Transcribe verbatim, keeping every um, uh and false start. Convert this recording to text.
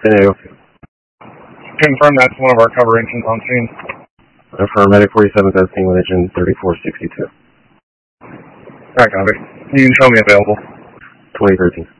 ten eight oh two. Confirm that's one of our cover engines on scene. Affirm, Medic forty-seven seventeen with engine thirty-four sixty-two. Alright, copy. You can show me available. twenty thirteen.